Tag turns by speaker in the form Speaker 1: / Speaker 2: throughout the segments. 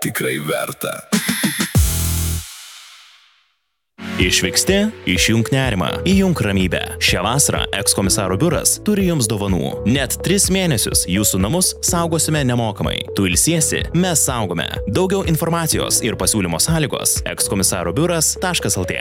Speaker 1: tikrai verta.
Speaker 2: Išvyksti, išjunk nerimą, įjunk ramybę. Šią vasarą ekskomisaro biuras turi jums dovanų. Net 3 mėnesius jūsų namus saugosime nemokamai. Tu ilsiesi, mes saugome. Daugiau informacijos ir pasiūlymo sąlygos ekskomisarobiuras.lt.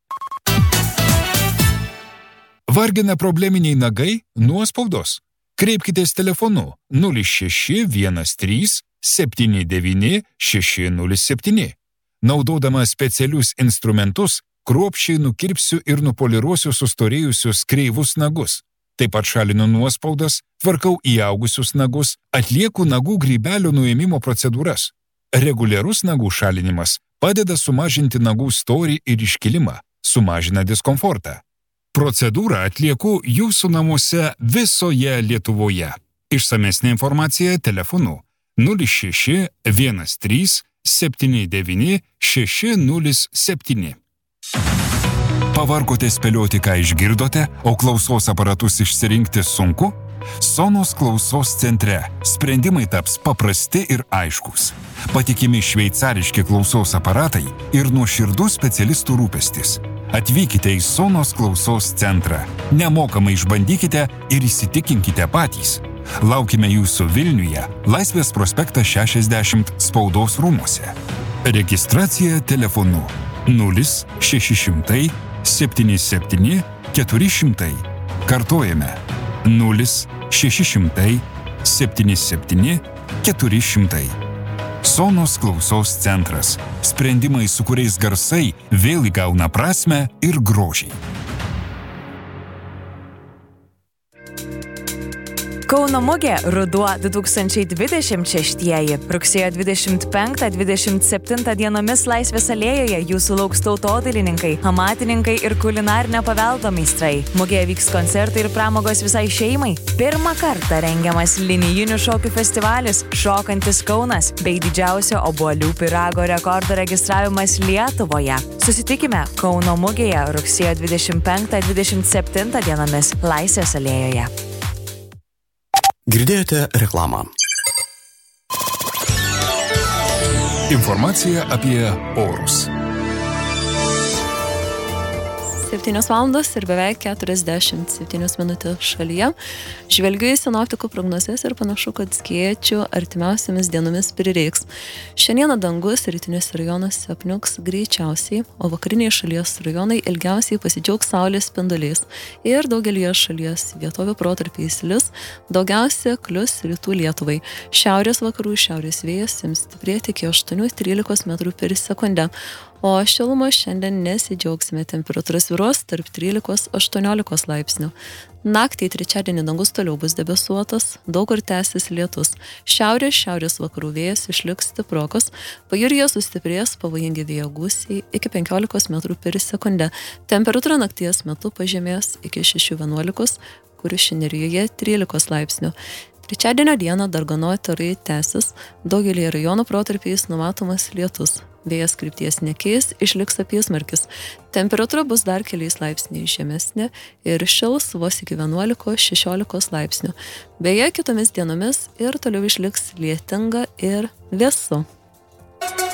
Speaker 3: Vargina probleminiai nagai? Nuospaudos? Kreipkitės telefonu 0613 79 607. Naudodama specialius instrumentus, kruopščiai nukirpsiu ir nupoliruosiu sustorėjusius kreivus nagus. Taip pat šalinu nuospaudas, tvarkau įaugusius nagus, atlieku nagų grybelio nuėmimo procedūras. Reguliarus nagų šalinimas padeda sumažinti nagų storį ir iškilimą, sumažina diskomfortą. Procedūrą atlieku jūsų namuose visoje Lietuvoje. Išsamesnė informacija telefonu 06 13 79 607. Pavargote spėlioti, ką išgirdote, o klausos aparatus išsirinkti sunku? Sonos klausos centre sprendimai taps paprasti ir aiškus. Patikimi šveicariški klausos aparatai ir nuoširdus specialistų rūpestis. Atvykite į Sonos klausos centrą. Nemokamai išbandykite ir įsitikinkite patys. Laukime jūsų Vilniuje, Laisvės prospektas 60 spaudos rūmuose. Registracija telefonu 0600 77 400. Kartojame 0600 77 400. Sonos klausos centras. Sprendimai, su kuriais garsai vėl įgauna prasmę ir grožį.
Speaker 4: Kauno mugė Ruduo 2026. Rugsėjo 25-27 dienomis Laisvės alėjoje jūsų lauks tautodailininkai, amatininkai ir kulinarinio paveldo meistrai. Mugėje vyks koncertai ir pramogos visai šeimai. Pirmą kartą rengiamas linijinių šokių festivalis Šokantis Kaunas bei didžiausio obuolių pyrago rekordo registravimas Lietuvoje. Susitikime Kauno mugėje rugsėjo 25-27 dienomis Laisvės alėjoje.
Speaker 5: Girdėjote reklamą.
Speaker 3: Informacija apie orus.
Speaker 6: 7 valandos ir beveik 47 minutės šalyje. Žvelgiu į sinoptikų prognozes ir panašu, kad skėčių artimiausiamis dienomis prireiks. Šiandieną dangus rytiniuose rajonuose apniuks greičiausiai, o vakariniai šalies rajonai ilgiausiai pasidžiaugs saulės spinduliais ir daugelyje šalies vietovių protarpiais lis, daugiausia klius rytų Lietuvai. Šiaurės vakarų šiaurės vėjas ims stiprėti iki 8-13 metrų per sekundę. O šilumo šiandien nesidžiaugsime, temperatūra svyruos tarp 13-18 laipsnių. Naktį trečiadienį dangus toliau bus debesuotas, daug kur tęsis lietus. Šiaurės vakarų vėjas išliks stiprokas, pajūryje sustiprės pavojingi vėjo gūsiai iki 15 metrų per sekundę. Temperatūra nakties metu pažemės iki 6-11, Kuršių nerijoje 13 laipsnių. Trečiadienio dieną darganoti orai tęsis, daugelį rajonų protarpiais numatomas lietus. Vėjas krypties nekeis, išliks apysmarkis. Temperatūra bus dar keliais laipsniais žemesnė ir šils vos iki 11-16 laipsnių. Beje, kitomis dienomis ir toliau išliks lietinga ir vėsu.